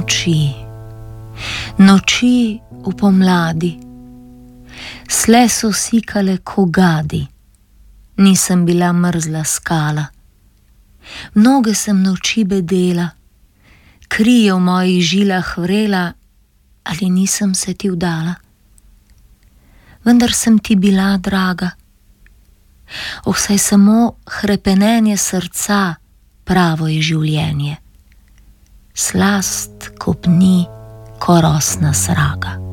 noči, noči v pomladi, sle so sikale ko gadi, nisem bila mrzla skala. Mnoge sem noči bedela, kri je v mojih žilah vrela, ali nisem se ti vdala. Vendar sem ti bila draga, saj samo hrepenenje srca pravo je življenje, slast kopni ko rosna sraga.